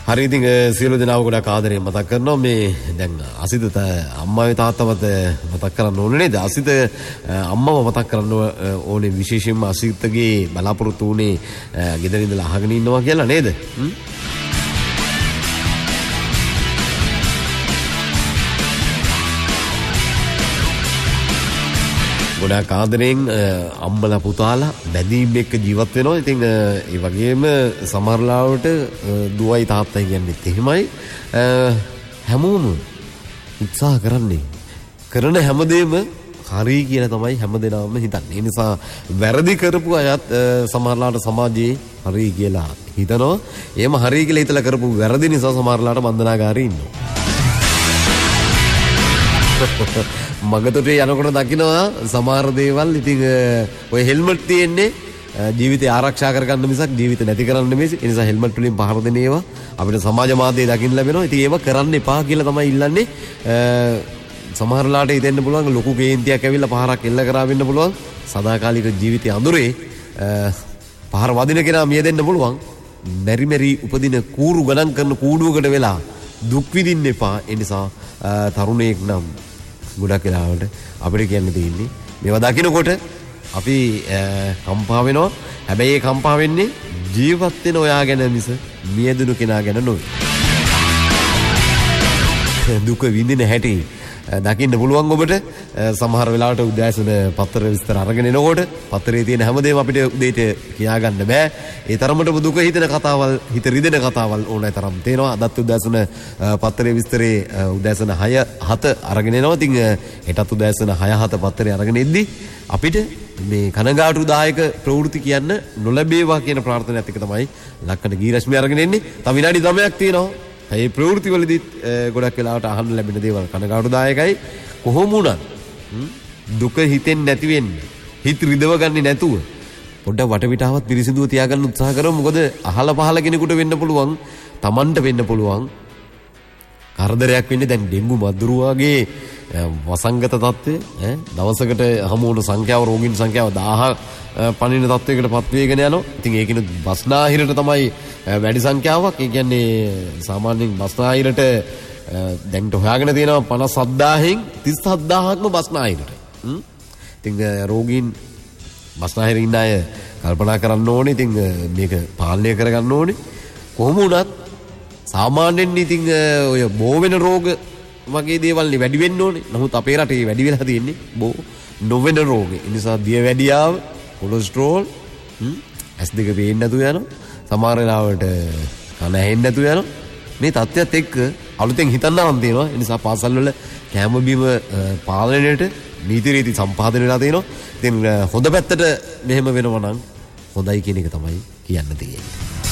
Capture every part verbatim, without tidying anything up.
හරි ඉතින් සියලු දෙනාම ගොඩක් ආදරෙන් මතක් කරනවා මේ දැන් අසිත අම්මාවේ තාත්තවත් මතක් කරන්න ඕනේ නේද? අසිත අම්මව මතක් කරන්න ඕනේ විශේෂයෙන්ම අසිතගේ බලාපොරොත්තු උනේ ගෙදර ඉඳලා අහගෙන ඉන්නවා කියලා නේද? ගොඩාක් ආදරෙන් අම්මලා පුතාලා බැඳීම් එක්ක ජීවත් වෙනවා. ඉතින් ඒ වගේම සමහරලාවට දුවයි තාත්තයි කියන්නේත් එහෙමයි. හැමෝම උත්සාහ කරන්නේ කරන හැමදේම හරි කියලා තමයි හැමදේම හිතන්නේ. ඒ නිසා වැරදි කරපු අයත් සමහරලාවට සමාජයේ හරි කියලා හිතනවා. එහෙම හරි කියලා හිතලා කරපු වැරදි නිසා සමහරලාවට බන්ධනාගාරේ ඉන්නවා. මගතොටේ යනකොට දකින්නවා සමහර දේවල්. ඉතින් ඔය හෙල්මට් තියෙන්නේ ජීවිතය ආරක්ෂා කරගන්න මිසක් ජීවිත නැති කරන්න නෙමෙයි. ඒ නිසා හෙල්මට් වලින් පහර දෙන ඒවා අපිට සමාජ මාධ්‍යයේ දකින්න ලැබෙනවා. ඉතින් ඒව කරන්න එපා කියලා තමයි ඉල්ලන්නේ. සමහරලාට හිතෙන්න පුළුවන් ලොකු කේන්තියක් ඇවිල්ලා පහරක් එල්ල කරා වෙන්න පුළුවන්. සදාකාලික ජීවිතයේ අඳුරේ පහර වදින කෙනා මිය දෙන්න පුළුවන්. මෙරි මෙරි උපදින කූරු ගණන් කරන කූඩුවකට වෙලා දුක් විඳින්න එපා. ඒ නිසා තරුණයෙක් නම් ගොඩක් වෙලාවට අපිට කියන්න තියෙන්නේ මේවා දකින්නකොට අපි කම්පා වෙනවා. හැබැයි ඒ කම්පා වෙන්නේ ජීවත් වෙන ඔයා ගැන මිස මියදුණු කෙනා ගැන නෙවෙයි. දුක විඳින හැටි දකින්න පුළුවන් ඔබට. සමහර වෙලාවට උදෑසන පත්‍ර විස්තර අරගෙන එනකොට පත්‍රයේ තියෙන හැමදේම අපිට උදේට කියාගන්න බෑ. ඒ තරමටම දුක හිතෙන කතාවල්, හිත රිදෙන කතාවල් ඕනෑ තරම් තියෙනවා. අදත් උදෑසන පත්‍රයේ විස්තරේ උදෑසන හය හත අරගෙන එනවා. ඉතින් හෙටත් උදෑසන හය හත පත්‍රය අරගෙන එද්දි අපිට මේ කනගාටුදායක ප්‍රවෘත්ති කියන්න නොලැබේවා කියන ප්‍රාර්ථනාවත් එක තමයි ලක්කඩ ගීරශ්මි අරගෙන එන්නේ. තව විනාඩි නවයක් තියෙනවා. ඒ ප්‍රවෘත්ති වලදීත් ගොඩක් වෙලාවට අහන්න ලැබෙන දේවල් කනගාටුදායකයි. කොහොම වුණත් දුක හිතෙන් නැති වෙන්නේ, හිත රිදව ගන්නේ නැතුව පොඩ්ඩක් වටපිටාවත් පිරිසිදුව තියාගන්න උත්සාහ කරමු. මොකද අහල පහල කෙනෙකුට වෙන්න පුළුවන්, Tamanට වෙන්න පුළුවන් කරදරයක් වෙන්නේ. දැන් ඩෙන්ගු මදුරුවාගේ වසංගත තත්ත්වය ඈ දවසකට හමු වුණ සංඛ්‍යාව, රෝගීන් සංඛ්‍යාව දහහ පණින තත්ත්වයකට පත් වෙගෙන යනවා. ඉතින් ඒකිනු බස්නාහිරට තමයි වැඩි සංඛ්‍යාවක්. ඒ කියන්නේ සාමාන්‍යයෙන් බස්නාහිරට දැන්ට හොයාගෙන තියෙනවා පනස් හත්දාහයෙන් තිස් හත්දාහක්ම බස්නාහිරට. ඉතින් රෝගීන් බස්නාහිර ඉන්න අය කල්පනා කරන්න ඕනේ. ඉතින් මේක පාලනය කරගන්න ඕනේ. කොහොම වුණත් සාමාන්‍යයෙන් ඉතින් ඔය බෝ වෙන රෝග වගේ දේවල් වැඩි වෙන්න ඕනේ. නමුත් අපේ රටේ වැඩි වෙලා තියෙන්නේ බෝ නොවන රෝග. ඒ නිසා දියවැඩියාව, කොලෙස්ටරෝල්, ඇස් දෙක පේන්නේ නැතුව යනවා. සමහර වෙලාවට කන ඇහෙන්නේ නැතුව යනවා. මේ තත්ත්වයට එක්ක අලුතෙන් හිතන්නවන් තියෙනවා. ඒ නිසා පාසල් වල කැම බීම පාලනයට නීති රීති සම්පාදනය වෙලා තියෙනවා. ඉතින් හොඳ පැත්තට මෙහෙම වෙනවා නම් හොඳයි කියන එක තමයි කියන්න තියෙන්නේ.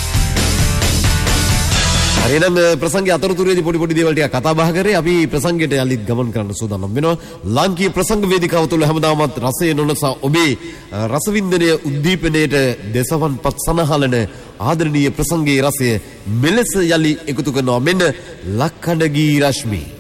හරි එහෙනම් ප්‍රසංගයේ අතරතුරේදී පොඩි පොඩි දේවල් ටික කතා බහ කරේ. අපි ප්‍රසංගයට යලිත් ගමන් කරන්න සූදානම් වෙනවා. ලාංකීය ප්‍රසංග වේදිකාව තුළ හැමදාමත් රසය නොනසා ඔබේ රසවින්දනය උද්දීපනයේට දෙසවන්පත් සනහලන ආදරණීය ප්‍රසංගයේ රසය මෙලෙස යලි එකතු කරනවා. මෙන්න ලක්කඩ ගී රශ්මි.